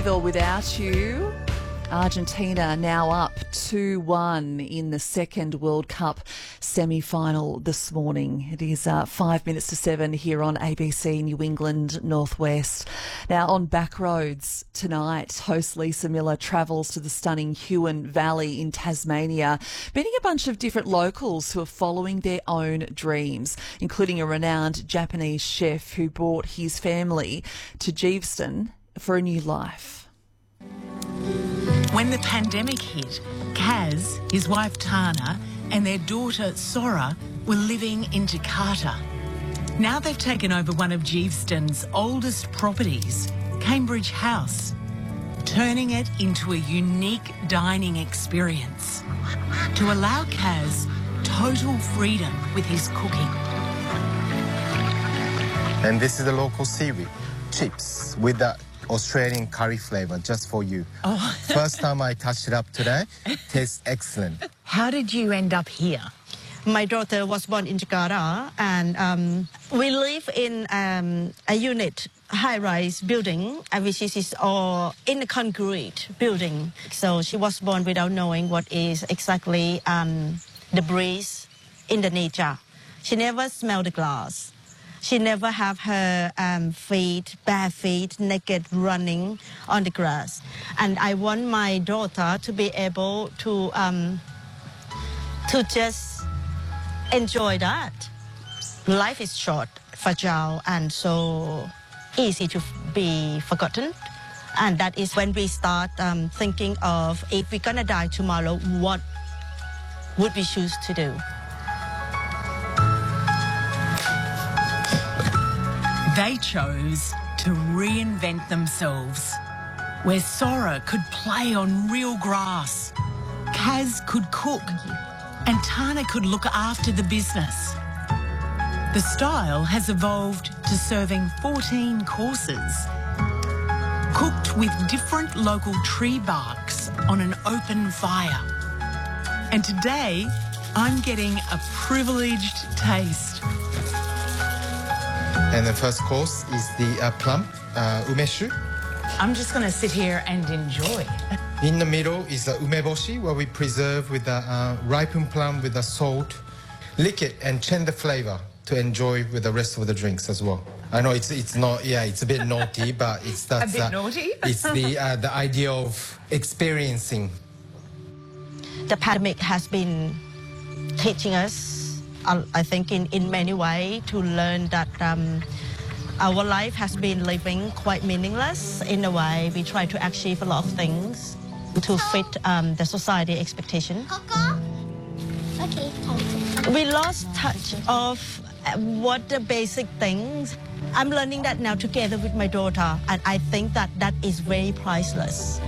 With or Without You. Argentina now up 2-1 in the second World Cup semi-final this morning. It is 5 minutes to 7 here on ABC New England Northwest. Now on Backroads tonight, host Lisa Miller travels to the stunning Huon Valley in Tasmania, meeting a bunch of different locals who are following their own dreams, including a renowned Japanese chef who brought his family to Geeveston for a new life. When the pandemic hit, Kaz, his wife Tana, and their daughter Sora were living in Jakarta. Now they've taken over one of Geeveston's oldest properties, Cambridge House, turning it into a unique dining experience to allow Kaz total freedom with his cooking. And this is the local seaweed chips with the Australian curry flavour just for you. Oh. First time I touched it up today. Tastes excellent. How did you end up here? My daughter was born in Jakarta, and we live in a unit, high-rise building, which is all in a concrete building. So she was born without knowing what is exactly the breeze in the nature. She never smelled the glass. She never have her feet, bare feet, naked, running on the grass. And I want my daughter to be able to just enjoy that. Life is short, fragile, and so easy to be forgotten. And that is when we start thinking of, if we're gonna die tomorrow, what would we choose to do? They chose to reinvent themselves, where Sora could play on real grass, Kaz could cook, and Tana could look after the business. The style has evolved to serving 14 courses, cooked with different local tree barks on an open fire. And today, I'm getting a privileged taste. And the first course is the plum, umeshu. I'm just going to sit here and enjoy. In the middle is the umeboshi, where we preserve with the ripened plum with the salt, lick it and change the flavour to enjoy with the rest of the drinks as well. I know it's not, yeah, it's a bit naughty, but it's a bit naughty. It's the idea of experiencing. The pandemic has been teaching us, I think, in many ways, to learn that our life has been living quite meaningless. In a way, we try to achieve a lot of things to fit the society expectation. Okay. We lost touch of what the basic things. I'm learning that now together with my daughter, and I think that that is very priceless.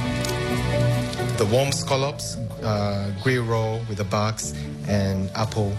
The warm scallops, grill roll with the bugs, and apple